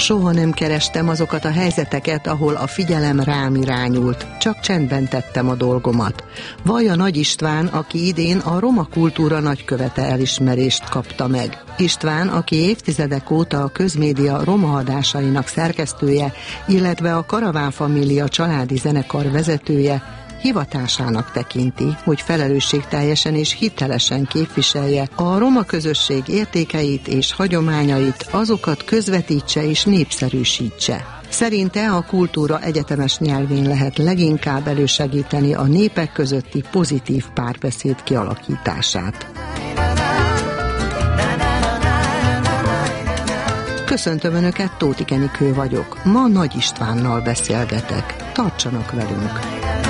Soha nem kerestem azokat a helyzeteket, ahol a figyelem rám irányult. Csak csendben tettem a dolgomat. Vallja Nagy István, aki idén a roma kultúra nagykövete elismerést kapta meg. István, aki évtizedek óta a közmédia roma adásainak szerkesztője, illetve a Karaván Família családi zenekar vezetője, hivatásának tekinti, hogy felelősségteljesen és hitelesen képviselje a roma közösség értékeit és hagyományait, azokat közvetítse és népszerűsítse. Szerinte a kultúra egyetemes nyelvén lehet leginkább elősegíteni a népek közötti pozitív párbeszéd kialakítását. Köszöntöm Önöket, Tóth Enikő vagyok. Ma Nagy Istvánnal beszélgetek. Tartsanak velünk!